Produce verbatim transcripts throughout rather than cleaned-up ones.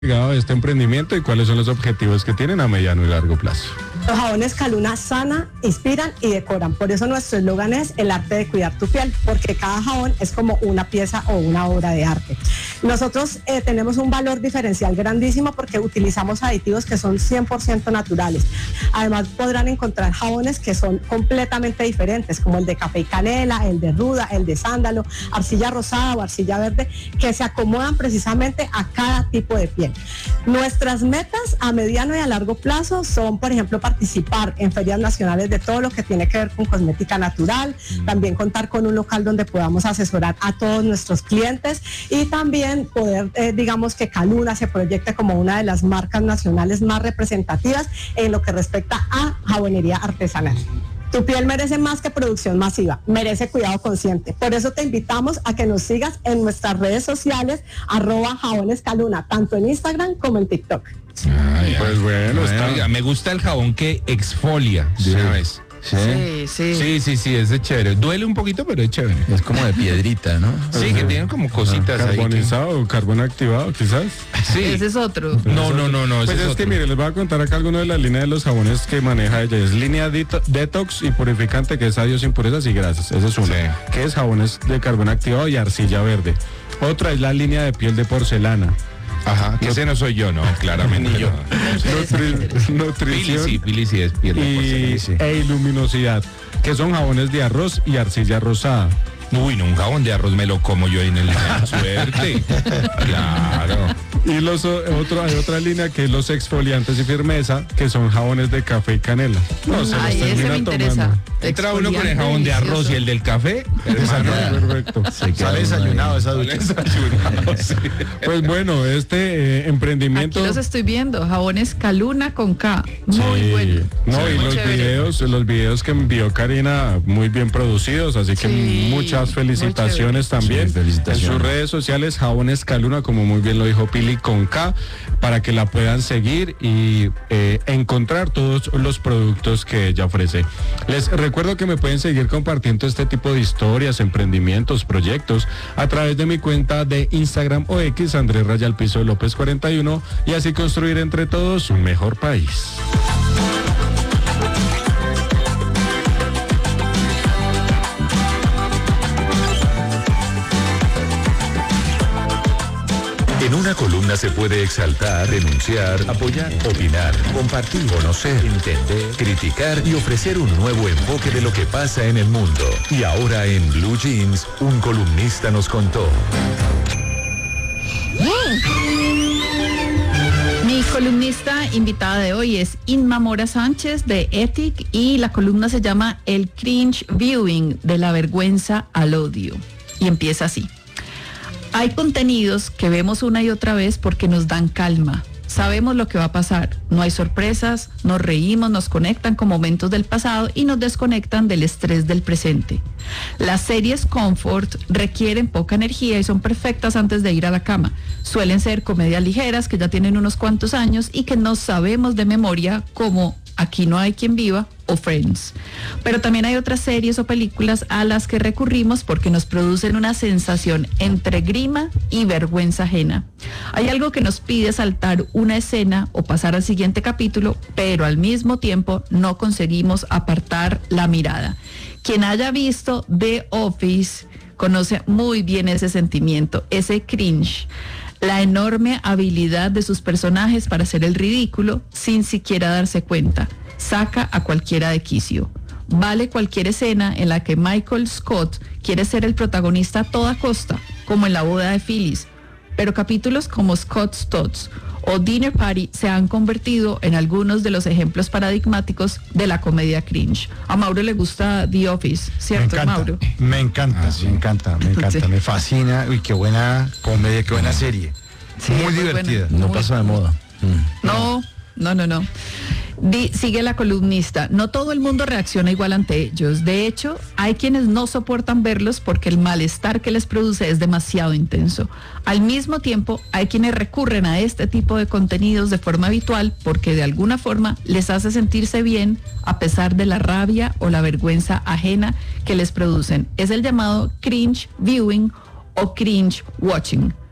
de este emprendimiento y cuáles son los objetivos que tienen a mediano y largo plazo. Los jabones Caluna sana, inspiran y decoran. Por eso nuestro eslogan es el arte de cuidar tu piel, porque cada jabón es como una pieza o una obra de arte. Nosotros eh, tenemos un valor diferencial grandísimo porque utilizamos aditivos que son cien por ciento naturales. Además podrán encontrar jabones que son completamente diferentes, como el de café y canela, el de ruda, el de sándalo, arcilla rosada o arcilla verde, que se acomodan precisamente a cada tipo de piel. Nuestras metas a mediano y a largo plazo son, por ejemplo, participar en ferias nacionales de todo lo que tiene que ver con cosmética natural, mm. también contar con un local donde podamos asesorar a todos nuestros clientes y también poder, eh, digamos, que Caluna se proyecte como una de las marcas nacionales más representativas en lo que respecta a jabonería artesanal. Tu piel merece más que producción masiva, merece cuidado consciente. Por eso te invitamos a que nos sigas en nuestras redes sociales, arroba jabones Caluna, tanto en Instagram como en TikTok. Ah, pues bueno, bueno está. Oiga, me gusta el jabón que exfolia de Sí. una vez. ¿Sí? Sí, sí. Sí, sí, sí, es de chévere. Duele un poquito, pero es chévere. Es como de piedrita, ¿no? Sí, que tienen como cositas ahí. Carbonizado o carbón activado, quizás. Que... Sí. Ese es otro. No, no, no, no. Pues ese es, es que otro. mire, les voy a contar acá alguno de la línea de los jabones que maneja ella. Es línea dito- detox y purificante, que es adiós, impurezas y grasas. Ese es uno. Sí. Que es jabones de carbón activado y arcilla verde. Otra es la línea de piel de porcelana. Ajá, que ese no soy yo, no, claramente. Ni yo. No. Nutri- Billy nutrición sí, Billy sí es piel de y, porcelana, sí. e iluminosidad, que son jabones de arroz y arcilla rosada. Uy, no, un jabón de arroz me lo como yo en el día. Suerte. Claro. Y los o- otro, hay otra línea que es los exfoliantes y firmeza, que son jabones de café y canela. No, se los Ay, ese termina me interesa. tomando. Entra uno con el jabón de arroz y el del café. Hermano. Perfecto. Sale desayunado esa ducha. Desayunado, sí. Pues bueno, este eh, emprendimiento. Aquí los estoy viendo, jabones Caluna con K, muy Sí. bueno. No, Sí, y muy los chévere. videos, los videos que envió Karina, muy bien producidos, así que Sí, muchas felicitaciones muy también. Sí, felicitaciones. En sus redes sociales, Jabones Caluna, como muy bien lo dijo Pili, con K, para que la puedan seguir y eh, encontrar todos los productos que ella ofrece. Les recuerdo que me pueden seguir compartiendo este tipo de historias, emprendimientos, proyectos a través de mi cuenta de Instagram o X, Andrés Rayal Piso López cuarenta y uno, y así construir entre todos un mejor país. En una columna se puede exaltar, denunciar, apoyar, opinar, compartir, conocer, entender, criticar y ofrecer un nuevo enfoque de lo que pasa en el mundo. Y ahora en Blue Jeans, un columnista nos contó. Mi columnista invitada de hoy es Inma Mora Sánchez de Ethic y la columna se llama El Cringe Viewing, de la vergüenza al odio. Y empieza así. Hay contenidos que vemos una y otra vez porque nos dan calma. Sabemos lo que va a pasar. No hay sorpresas, nos reímos, nos conectan con momentos del pasado y nos desconectan del estrés del presente. Las series Comfort requieren poca energía y son perfectas antes de ir a la cama. Suelen ser comedias ligeras que ya tienen unos cuantos años y que no sabemos de memoria, como Aquí no hay quien viva o Friends. Pero también hay otras series o películas a las que recurrimos porque nos producen una sensación entre grima y vergüenza ajena. Hay algo que nos pide saltar una escena o pasar al siguiente capítulo, pero al mismo tiempo no conseguimos apartar la mirada. Quien haya visto The Office conoce muy bien ese sentimiento, ese cringe. La enorme habilidad de sus personajes para hacer el ridículo sin siquiera darse cuenta. Saca a cualquiera de quicio. Vale cualquier escena en la que Michael Scott quiere ser el protagonista a toda costa, como en la boda de Phyllis. Pero capítulos como Scott's Tots o Dinner Party se han convertido en algunos de los ejemplos paradigmáticos de la comedia cringe. A Mauro le gusta The Office, ¿cierto, me encanta, Mauro? Me encanta, Ah, sí. me encanta, me encanta, Sí. me fascina. Uy, qué buena comedia, qué buena serie. Sí, muy muy divertida. buena, No muy pasa de buena. moda. No, no, no, no. Di- sigue la columnista. No todo el mundo reacciona igual ante ellos. De hecho, hay quienes no soportan verlos porque el malestar que les produce es demasiado intenso. Al mismo tiempo, hay quienes recurren a este tipo de contenidos de forma habitual porque de alguna forma les hace sentirse bien a pesar de la rabia o la vergüenza ajena que les producen. Es el llamado cringe viewing o cringe watching.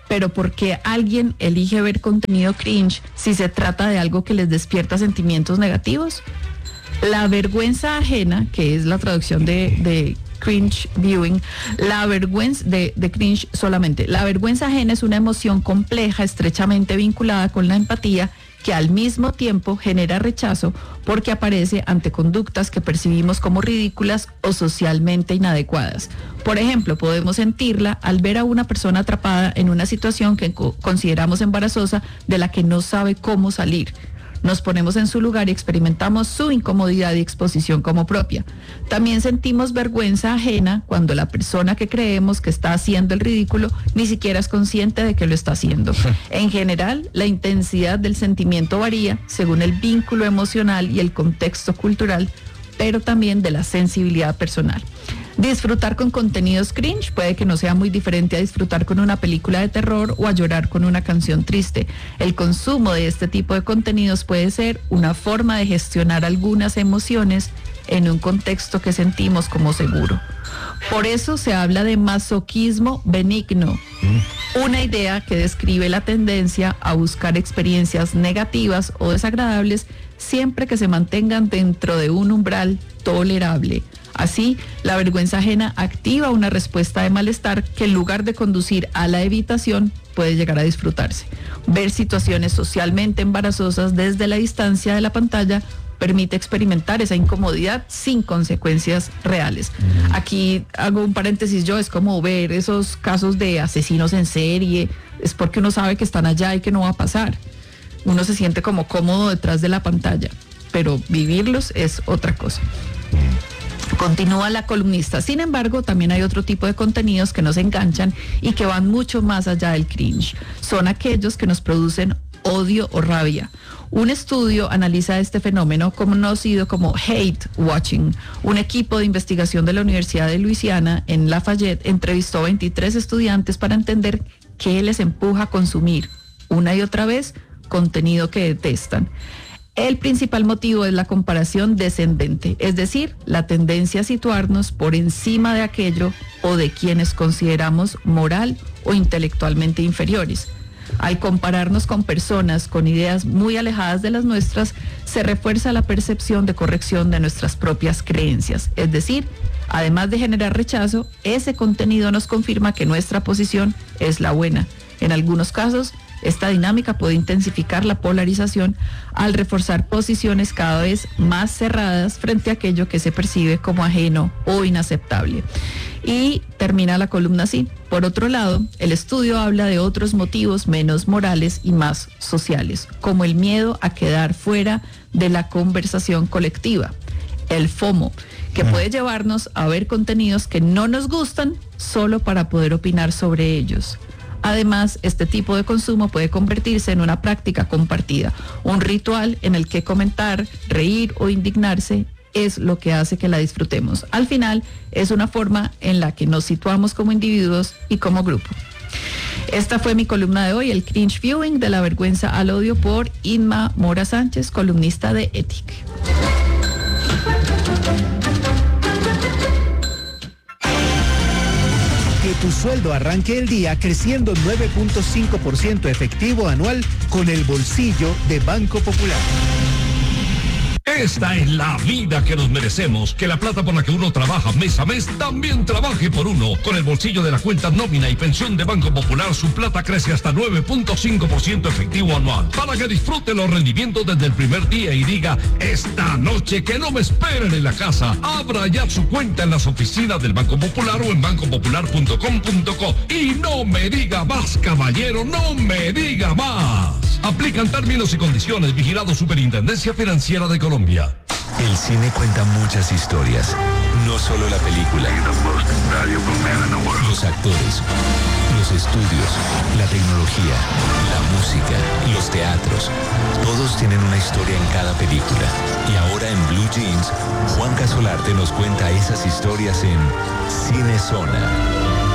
Pero ¿por qué alguien elige ver contenido cringe si se trata de algo que les despierta sentimientos negativos? La vergüenza ajena, que es la traducción de, de cringe viewing, la vergüenza de, de cringe solamente. La vergüenza ajena es una emoción compleja, estrechamente vinculada con la empatía, que al mismo tiempo genera rechazo porque aparece ante conductas que percibimos como ridículas o socialmente inadecuadas. Por ejemplo, podemos sentirla al ver a una persona atrapada en una situación que co- consideramos embarazosa de la que no sabe cómo salir. Nos ponemos en su lugar y experimentamos su incomodidad y exposición como propia. También sentimos vergüenza ajena cuando la persona que creemos que está haciendo el ridículo ni siquiera es consciente de que lo está haciendo. En general, la intensidad del sentimiento varía según el vínculo emocional y el contexto cultural, pero también de la sensibilidad personal. Disfrutar con contenidos cringe puede que no sea muy diferente a disfrutar con una película de terror o a llorar con una canción triste. El consumo de este tipo de contenidos puede ser una forma de gestionar algunas emociones en un contexto que sentimos como seguro. Por eso se habla de masoquismo benigno, una idea que describe la tendencia a buscar experiencias negativas o desagradables siempre que se mantengan dentro de un umbral tolerable. Así, la vergüenza ajena activa una respuesta de malestar que en lugar de conducir a la evitación, puede llegar a disfrutarse. Ver situaciones socialmente embarazosas desde la distancia de la pantalla permite experimentar esa incomodidad sin consecuencias reales. Mm. Aquí hago un paréntesis yo, es como ver esos casos de asesinos en serie, es porque uno sabe que están allá y que no va a pasar. Uno se siente como cómodo detrás de la pantalla, pero vivirlos es otra cosa. Continúa la columnista. Sin embargo, también hay otro tipo de contenidos que nos enganchan y que van mucho más allá del cringe. Son aquellos que nos producen odio o rabia. Un estudio analiza este fenómeno conocido como hate watching. Un equipo de investigación de la Universidad de Luisiana en Lafayette entrevistó a veintitrés estudiantes para entender qué les empuja a consumir una y otra vez contenido que detestan. El principal motivo es la comparación descendente, es decir, la tendencia a situarnos por encima de aquello o de quienes consideramos moral o intelectualmente inferiores. Al compararnos con personas con ideas muy alejadas de las nuestras, se refuerza la percepción de corrección de nuestras propias creencias. Es decir, además de generar rechazo, ese contenido nos confirma que nuestra posición es la buena. En algunos casos, esta dinámica puede intensificar la polarización al reforzar posiciones cada vez más cerradas frente a aquello que se percibe como ajeno o inaceptable. Y termina la columna así. Por otro lado, el estudio habla de otros motivos menos morales y más sociales, como el miedo a quedar fuera de la conversación colectiva, el FOMO, que puede llevarnos a ver contenidos que no nos gustan solo para poder opinar sobre ellos. Además, este tipo de consumo puede convertirse en una práctica compartida, un ritual en el que comentar, reír o indignarse es lo que hace que la disfrutemos. Al final, es una forma en la que nos situamos como individuos y como grupo. Esta fue mi columna de hoy, el cringe viewing, de la vergüenza al odio, por Inma Mora Sánchez, columnista de Ethic. Que tu sueldo arranque el día creciendo nueve punto cinco por ciento efectivo anual con el bolsillo de Banco Popular. Esta es la vida que nos merecemos, que la plata por la que uno trabaja mes a mes también trabaje por uno. Con el bolsillo de la cuenta nómina y pensión de Banco Popular, su plata crece hasta nueve punto cinco por ciento efectivo anual. Para que disfrute los rendimientos desde el primer día y diga, esta noche que no me esperen en la casa. Abra ya su cuenta en las oficinas del Banco Popular o en banco popular punto com punto co. Y no me diga más, caballero, no me diga más. Aplican términos y condiciones. Vigilado Superintendencia Financiera de Colombia. El cine cuenta muchas historias, no solo la película, los actores, los estudios, la tecnología, la música, los teatros. Todos tienen una historia en cada película. Y ahora en Blue Jeans, Juan Casolarte nos cuenta esas historias en Cinezona.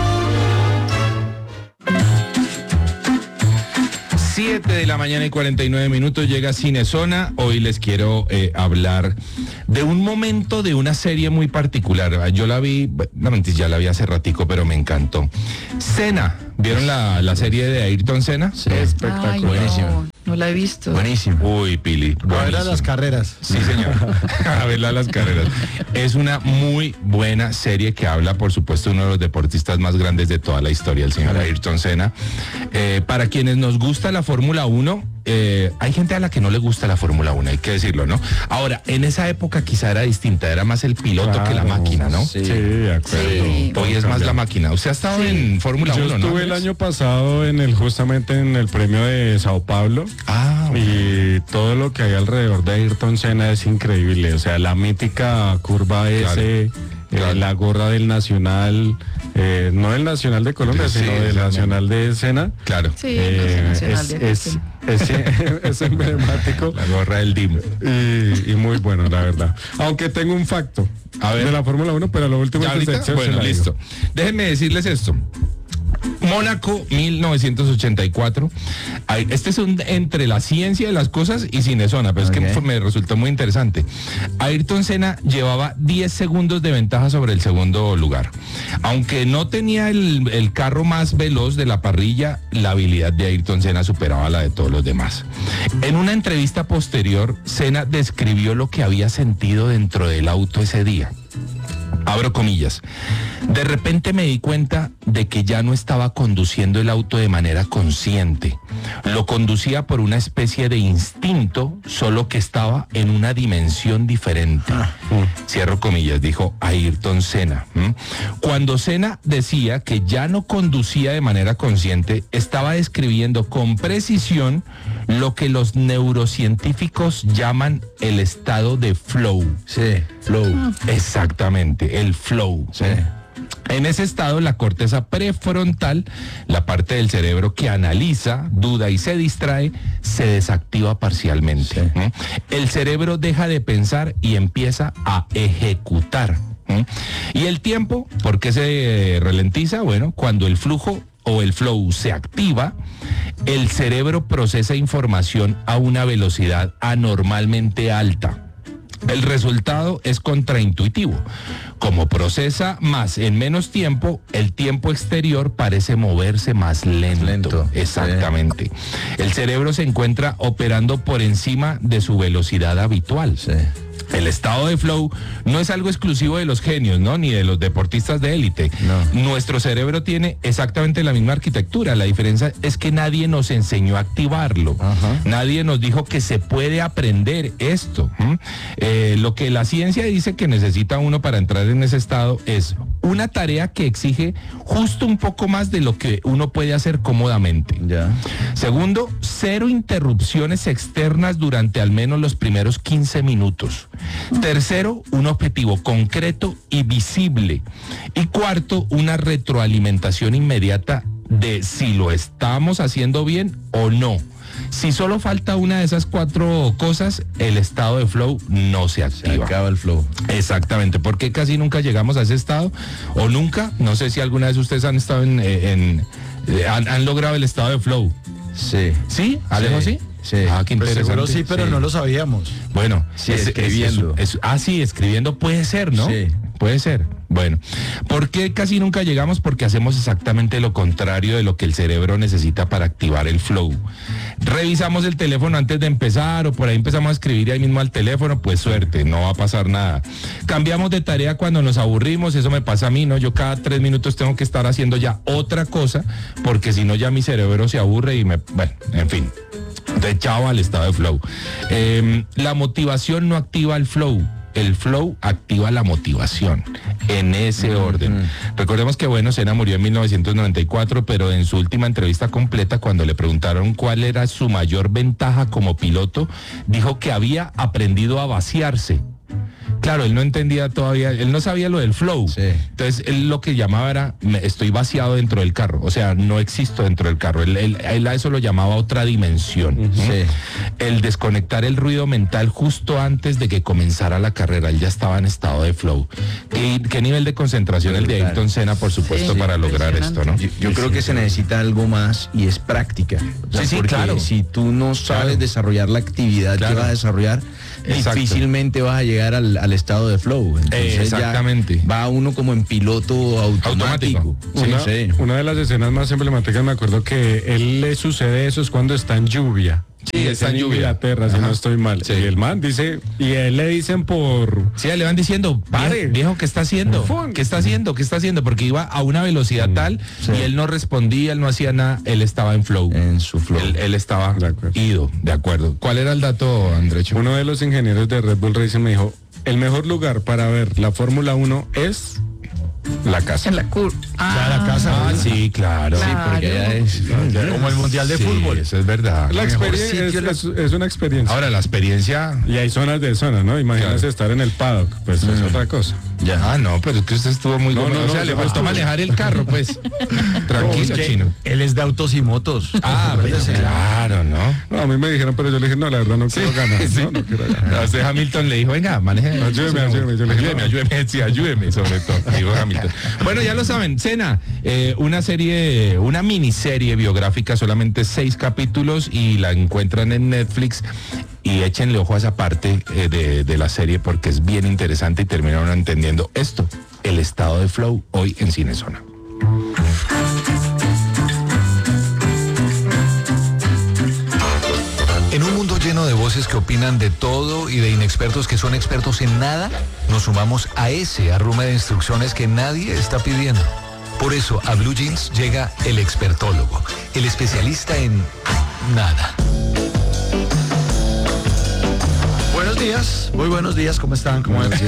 siete de la mañana y cuarenta y nueve minutos llega Cinezona. Hoy les quiero eh, hablar de un momento de una serie muy particular. Yo la vi, no mentira, ya la vi hace ratico, pero me encantó. Cena, ¿Vieron la, la serie de Ayrton Senna? Sí. Espectacular. Ay, no, Buenísimo. no la he visto. Buenísimo. Uy, Pili. A ver a buenísimo. las carreras. Sí, señor. A verla a las carreras. Es una muy buena serie que habla, por supuesto, de uno de los deportistas más grandes de toda la historia, el señor Ayrton Senna. Eh, para quienes nos gusta la Fórmula uno, eh, hay gente a la que no le gusta la Fórmula uno, hay que decirlo, ¿no? Ahora, en esa época quizá era distinta, era más el piloto Claro. que la máquina, ¿no? Sí, de acuerdo. Sí. Hoy es más la máquina. Usted ha estado Sí. en Fórmula Yo uno, ¿no? estuve el año pasado en el justamente en el premio de Sao Paulo. Ah, Y todo lo que hay alrededor de Ayrton Senna es increíble. O sea, la mítica curva Claro, S, eh, claro. la gorra del Nacional, eh, no del Nacional de Colombia, Sí, sino del exactamente. Nacional de Senna. claro. Sí, Eh, no sé, nacional es, de es, es, es emblemático La gorra del D I M. y, y muy bueno, la verdad. Aunque tengo un facto A ver. de la Fórmula uno, pero lo último ¿Ya antes de ahorita? Excel se Bueno, la digo. listo. Déjenme decirles esto. Mónaco mil novecientos ochenta y cuatro. Ay, Este es un entre la ciencia de las cosas y Cinesona, pero es Ok. que fue- me resultó muy interesante. Ayrton Senna llevaba diez segundos de ventaja sobre el segundo lugar. Aunque no tenía el, el carro más veloz de la parrilla, la habilidad de Ayrton Senna superaba la de todos los demás. En una entrevista posterior, Senna describió lo que había sentido dentro del auto ese día. Abro comillas. De repente me di cuenta de que ya no estaba conduciendo el auto de manera consciente. Lo conducía por una especie de instinto, solo que estaba en una dimensión diferente. Cierro comillas, dijo Ayrton Senna. ¿Mm? Cuando Senna decía que ya no conducía de manera consciente, estaba describiendo con precisión lo que los neurocientíficos llaman el estado de flow. Sí, flow. Exactamente, el flow. Sí. En ese estado, la corteza prefrontal, la parte del cerebro que analiza, duda y se distrae, se desactiva parcialmente. Sí. ¿Mm? El cerebro deja de pensar y empieza a ejecutar. ¿Mm? Y el tiempo, ¿por qué se eh, ralentiza? Bueno, cuando el flujo o el flow se activa, el cerebro procesa información a una velocidad anormalmente alta. El resultado es contraintuitivo. Como procesa más en menos tiempo, el tiempo exterior parece moverse más lento. Lento, Exactamente. El cerebro se encuentra operando por encima de su velocidad habitual. Sí. El estado de flow no es algo exclusivo de los genios, ¿no? Ni de los deportistas de élite. No. Nuestro cerebro tiene exactamente la misma arquitectura. La diferencia es que nadie nos enseñó a activarlo. Ajá. Nadie nos dijo que se puede aprender esto. ¿Mm? Eh, lo que la ciencia dice que necesita uno para entrar en ese estado es una tarea que exige justo un poco más de lo que uno puede hacer cómodamente. Ya. Segundo, cero interrupciones externas durante al menos los primeros quince minutos. Tercero, un objetivo concreto y visible. Y cuarto, una retroalimentación inmediata de si lo estamos haciendo bien o no. Si solo falta una de esas cuatro cosas, el estado de flow no se Se activa. acaba el flow. Exactamente, porque casi nunca llegamos a ese estado, o nunca, no sé si alguna vez ustedes han estado en, eh, en eh, han, han logrado el estado de flow. Sí. ¿Sí? ¿Alejo sí? Sí. Ah, qué Pues interesante. seguro sí, pero no lo sabíamos. Bueno, Sí, escribiendo. es- es- ah, sí, escribiendo puede ser, ¿no? Sí. Puede ser. Bueno, ¿por qué casi nunca llegamos? Porque hacemos exactamente lo contrario de lo que el cerebro necesita para activar el flow. Revisamos el teléfono antes de empezar o por ahí empezamos a escribir ahí mismo al teléfono, pues suerte, no va a pasar nada. Cambiamos de tarea cuando nos aburrimos, eso me pasa a mí, ¿no? Yo cada tres minutos tengo que estar haciendo ya otra cosa, porque si no ya mi cerebro se aburre y me... Bueno, en fin. Entonces, chao al estado de flow. Eh, la motivación no activa el flow. El flow activa la motivación, en ese orden. Recordemos que, bueno, Senna murió en mil novecientos noventa y cuatro, pero en su última entrevista completa, cuando le preguntaron cuál era su mayor ventaja como piloto, dijo que había aprendido a vaciarse. Claro, él no entendía todavía, él no sabía lo del flow. Sí. Entonces, él lo que llamaba era, me- estoy vaciado dentro del carro, o sea, no existo dentro del carro. Él, él- él a eso lo llamaba otra dimensión. ¿Mm? Sí. El desconectar el ruido mental justo antes de que comenzara la carrera, él ya estaba en estado de flow. ¿Qué, qué nivel de concentración el de Brutal. Ayrton Senna, por supuesto, Sí, para lograr esto, ¿no? Yo, yo creo que se necesita algo más y es práctica. O sea, Sí, sí, porque claro. si tú no sabes Claro. desarrollar la actividad Claro. que vas a desarrollar, Exacto. difícilmente vas a llegar al, al al estado de flow. Entonces Exactamente. ya va uno como en piloto automático. Automático. Sí, Una, sí. una de las escenas más emblemáticas, me acuerdo que él le sucede eso es cuando está en lluvia. Sí, está en lluvia. Inglaterra, si Ajá. no estoy mal. Sí. Y el man dice, y a él le dicen por... Sí, le van diciendo, Pare. viejo, viejo, ¿qué está haciendo? Fun. ¿Qué está haciendo? ¿Qué está haciendo? Porque iba a una velocidad tal Sí. y él no respondía, él no hacía nada, él estaba en flow. En su flow. Él, él estaba De acuerdo. ido, de acuerdo. ¿Cuál era el dato, Andrecho? Uno de los ingenieros de Red Bull Racing me dijo, el mejor lugar para ver la Fórmula uno es la casa. En la curva. Ya la casa. Ah, sí, claro. Claro. Sí, porque ya es... Como el Mundial de Sí, Fútbol. eso es verdad. La Mejor experiencia es, sitio, es- es una experiencia. Ahora, la experiencia... Y hay zonas de zonas, ¿no? Imagínate Claro. estar en el paddock, pues es otra cosa. Ah, no, pero es que usted estuvo muy... No, gómez. no, o sea, no, le yo faltó estuve. manejar el carro, pues. Tranquilo, Es que chino. él es de autos y motos. Ah, pero claro, ¿no? No, a mí me dijeron, pero yo le dije, no, la verdad no quiero ganar. Sí. No, no quiero ganar. A usted Hamilton le dijo, venga, maneje. Ayúdeme, ayúdeme. Yo le dije, ayúdeme, no. ayúdeme, sí, ayúdeme, sobre todo, dijo Hamilton. Bueno, ya lo saben, Cena, eh, una serie, una miniserie biográfica, solamente seis capítulos y la encuentran en Netflix. Y échenle ojo a esa parte eh, de, de la serie porque es bien interesante y terminaron entendiendo esto, el estado de flow, hoy en Cinezona. En un mundo lleno de voces que opinan de todo y de inexpertos que son expertos en nada, nos sumamos a ese arrume de instrucciones que nadie está pidiendo. Por eso a Blue Jeans llega el expertólogo, el especialista en nada. Buenos días, muy buenos días, ¿cómo están? ¿Cómo van?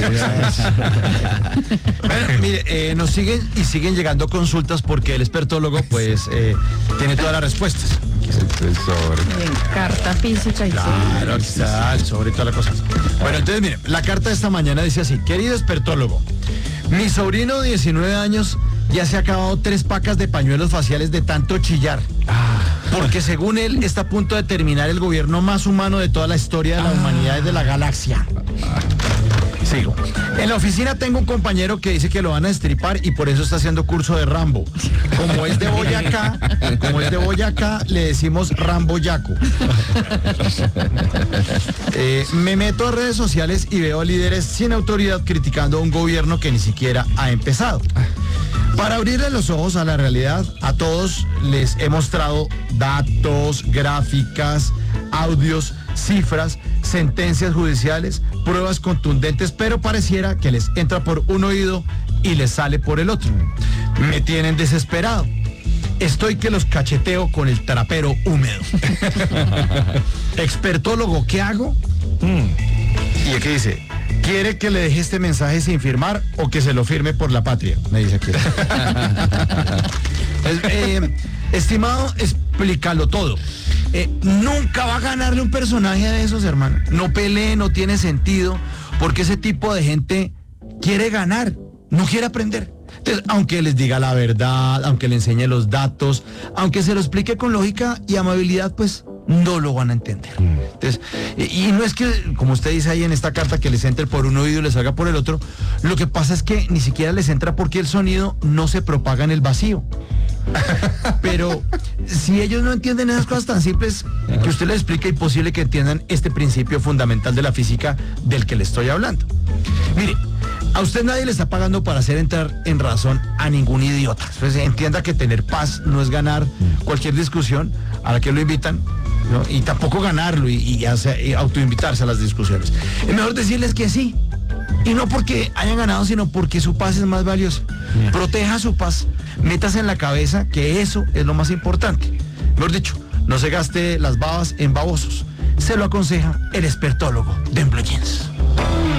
Bueno, mire, eh, nos siguen y siguen llegando consultas porque el expertólogo pues eh, tiene todas las respuestas. En carta física y Claro, aquí está, sobre toda la cosa. Bueno, entonces mire, la carta de esta mañana dice así: querido expertólogo, mi sobrino de diecinueve años ya se ha acabado tres pacas de pañuelos faciales de tanto chillar. Porque según él está a punto de terminar el gobierno más humano de toda la historia de la humanidad y de la galaxia. Sigo. En la oficina tengo un compañero que dice que lo van a destripar y por eso está haciendo curso de Rambo. Como es de Boyacá, como es de Boyacá, le decimos Ramboyaco. Eh, me meto a redes sociales y veo líderes sin autoridad criticando a un gobierno que ni siquiera ha empezado. Para abrirle los ojos a la realidad, a todos les he mostrado datos, gráficas, audios, cifras, sentencias judiciales, pruebas contundentes, pero pareciera que les entra por un oído y les sale por el otro. Me tienen desesperado. Estoy que los cacheteo con el trapero húmedo. Expertólogo, ¿qué hago? Y aquí dice: ¿quiere que le deje este mensaje sin firmar o que se lo firme por la patria? Me dice aquí. Es, eh, estimado, explícalo todo. Eh, nunca va a ganarle un personaje de esos, hermano. No pelee, no tiene sentido, porque ese tipo de gente quiere ganar, no quiere aprender. Entonces, aunque les diga la verdad, aunque le enseñe los datos, aunque se lo explique con lógica y amabilidad, pues no lo van a entender. Entonces, y, y no es que, como usted dice ahí en esta carta, que les entre por un oído y les salga por el otro. Lo que pasa es que ni siquiera les entra porque el sonido no se propaga en el vacío. Pero si ellos no entienden esas cosas tan simples, que usted les explique, es posible que entiendan este principio fundamental de la física del que le estoy hablando. Mire, a usted nadie le está pagando para hacer entrar en razón a ningún idiota. Entonces entienda que tener paz no es ganar cualquier discusión a la que lo invitan, ¿no? Y tampoco ganarlo y, y, hacer, y autoinvitarse a las discusiones. Es mejor decirles que sí. Y no porque hayan ganado, sino porque su paz es más valiosa. Proteja su paz. Métase en la cabeza que eso es lo más importante. Mejor dicho, no se gaste las babas en babosos. Se lo aconseja el expertólogo de Blue Jeans.